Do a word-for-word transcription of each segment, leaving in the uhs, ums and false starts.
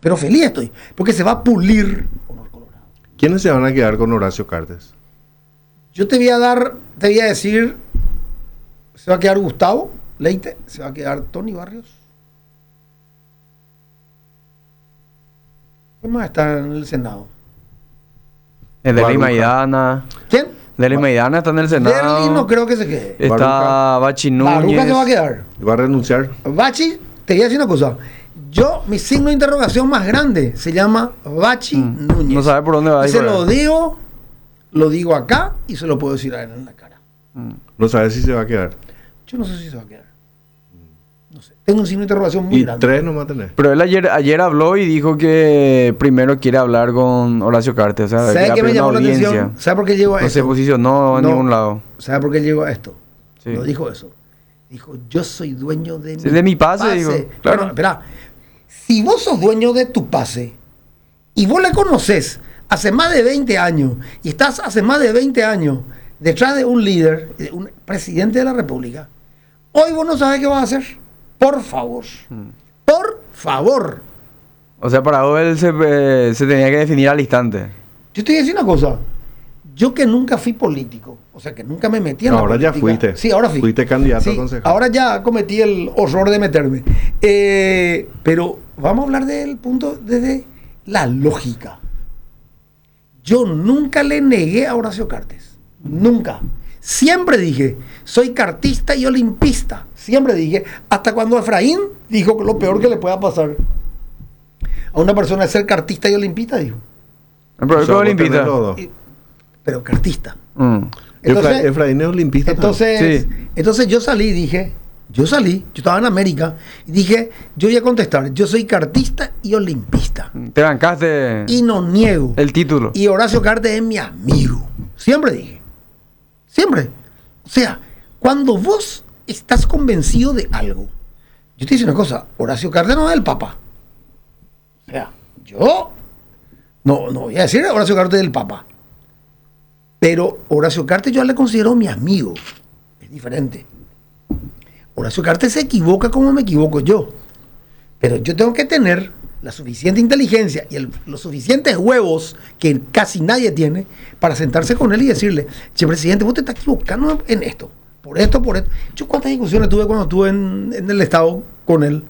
Pero feliz estoy, porque se va a pulir Honor Colorado. ¿Quiénes se van a quedar con Horacio Cartes? Yo te voy a dar, te voy a decir, se va a quedar Gustavo Leite, se va a quedar Tony Barrios. ¿Quién más está en el Senado? El Derly Baruja. Maidana. ¿Quién? Derly Maidana está en el Senado. Derly no creo que se quede. Está Baruja. Bachi Baruja Núñez. se va a quedar. ¿Va a renunciar? Bachi, te voy a decir una cosa. Yo, mi signo de interrogación más grande se llama Bachi Mm. Núñez. No sabe por dónde va a Y ir. se lo digo, lo digo acá y se lo puedo decir a él en la cara. No sabe si se va a quedar. Yo no sé si se va a quedar. No sé. Tengo un signo de interrogación muy Y grande. tres no va a tener. Pero él ayer, ayer habló y dijo que primero quiere hablar con Horacio Cartes. O sea, ¿Sabe quiere qué me pedir llamó una la audiencia. atención? ¿Sabe por qué llegó a No se esto? posicionó en No. ningún lado. ¿Sabe por qué llegó a esto? Sí. No dijo eso. Dijo, yo soy dueño de Sí, de mi pase, dijo, claro. Bueno, espera. Si vos sos dueño de tu pase y vos le conoces hace más de veinte años y estás hace más de veinte años detrás de un líder, de un presidente de la República, hoy vos no sabés qué vas a hacer. Por favor. Por favor. O sea, para vos él se, eh, se tenía que definir al instante. Yo te voy a decir una cosa. Yo que nunca fui político, o sea, que nunca me metí en No, la ahora ya política. fuiste. Sí, ahora fui. Fuiste candidato a Sí, concejal. ahora ya cometí el horror de meterme. Eh, pero vamos a hablar del punto desde la lógica. Yo nunca le negué a Horacio Cartes. Nunca. Siempre dije, soy cartista y olimpista. Siempre dije, hasta cuando Efraín dijo que lo peor que le pueda pasar a una persona es ser cartista y olimpista, dijo. Pero O el sea, juego vos tenés olimpista. los dos. Y- Pero cartista. Mm. Entonces- Efra- Efraín es olimpista. Entonces, Sí. entonces yo salí y dije, yo salí, yo estaba en América, y dije, yo voy a contestar, yo soy cartista y olimpista. Te bancaste Y no niego. el título. Y Horacio Cartes es mi amigo. Siempre dije. Siempre. O sea, cuando vos estás convencido de algo, yo te digo una cosa, Horacio Cartes no es el Papa. O sea, yo no, no voy a decir Horacio Cartes es el Papa. Pero Horacio Cartes yo le considero mi amigo. Es diferente. Horacio Cartes se equivoca como me equivoco yo. Pero yo tengo que tener la suficiente inteligencia y el- los suficientes huevos que casi nadie tiene para sentarse con él y decirle, che, presidente, vos te estás equivocando en esto. Por esto, por esto. Yo cuántas discusiones tuve cuando estuve en, en el Estado con él.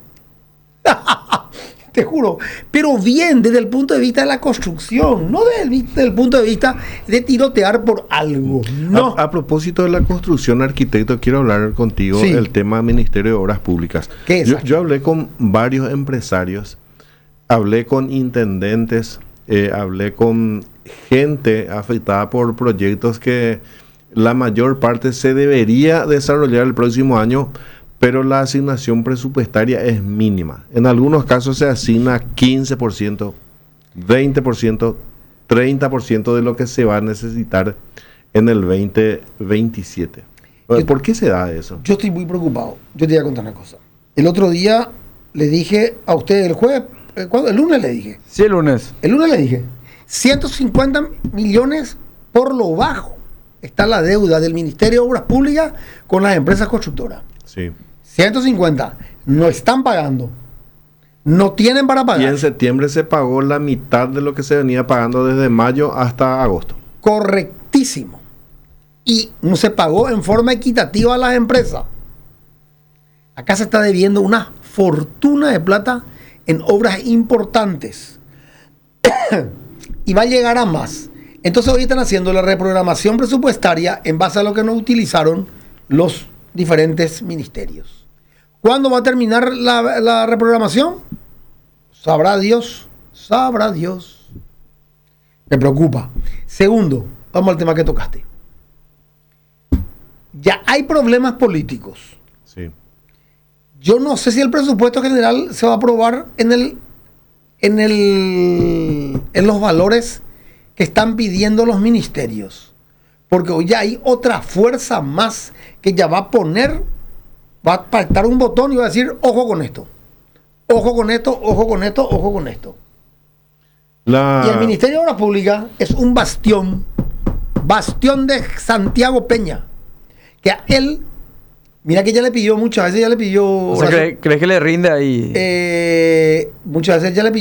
Te juro. Pero bien desde el punto de vista de la construcción, no desde el, vi- desde el punto de vista de tirotear por algo. No. A, a propósito de la construcción, arquitecto, quiero hablar contigo Sí. el tema Ministerio de Obras Públicas. ¿Qué es Yo, eso? yo hablé con varios empresarios, hablé con intendentes, eh, hablé con gente afectada por proyectos que la mayor parte se debería desarrollar el próximo año, pero la asignación presupuestaria es mínima. En algunos casos se asigna quince por ciento, veinte por ciento, treinta por ciento de lo que se va a necesitar en el veinte veintisiete. Yo- ¿Por qué se da eso? Yo estoy muy preocupado. Yo te voy a contar una cosa. El otro día le dije a usted, el jueves, eh, ¿cuándo? El lunes le dije. Sí, el lunes. El lunes le dije, ciento cincuenta millones por lo bajo está la deuda del Ministerio de Obras Públicas con las empresas constructoras. Sí. ciento cincuenta no están pagando. No tienen para Y pagar. en septiembre se pagó la mitad de lo que se venía pagando desde mayo hasta agosto. Correctísimo. Y no se pagó en forma equitativa a las empresas. Acá se está debiendo una fortuna de plata en obras importantes. Y va a llegar a más. Entonces hoy están haciendo la reprogramación presupuestaria en base a lo que no utilizaron los diferentes ministerios. ¿Cuándo va a terminar la, la reprogramación? Sabrá Dios, sabrá Dios. Me preocupa. Segundo, vamos al tema que tocaste. Ya hay problemas políticos. Sí. Yo no sé si el presupuesto general se va a aprobar en el, en el, en los valores que están pidiendo los ministerios. Porque hoy ya hay otra fuerza más que ya va a poner, va a apretar un botón y va a decir, ojo con esto. Ojo con esto, ojo con esto, ojo con esto. La... Y el Ministerio de Obras Públicas es un bastión, bastión de Santiago Peña, que a él, mira que ya le pidió muchas veces, ya le pidió, O sea, Horacio- ¿crees, crees que le rinde ahí? eh, muchas veces ya le pidió